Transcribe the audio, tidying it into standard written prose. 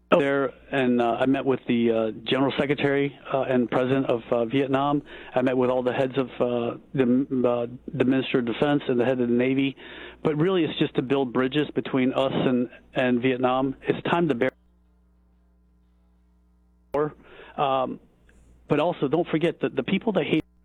there, and I met with the General Secretary and President of Vietnam. I met with all the heads of the Minister of Defense and the head of the Navy. But really, it's just to build bridges between us and Vietnam. It's time to bear. But also, don't forget that the people that hate